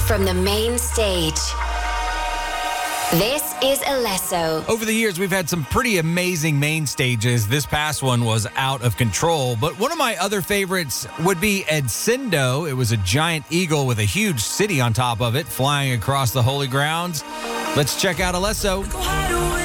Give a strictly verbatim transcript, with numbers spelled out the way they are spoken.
from the main stage. This is Alesso. Over the years, we've had some pretty amazing main stages. This past one was out of control. But one of my other favorites would be Edsindo. It was a giant eagle with a huge city on top of it, flying across the holy grounds. Let's check out Alesso.